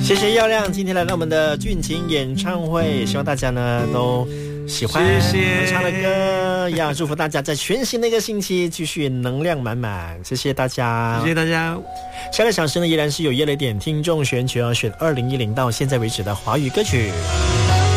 谢谢耀亮今天来到我们的俊情演唱会，希望大家呢都喜欢我们唱的歌，也祝福大家在全新的一个星期继续能量满满。谢谢大家， 谢谢大家。 下个小时呢依然是有夜了一点听众选曲，要选2010到现在为止的华语歌曲。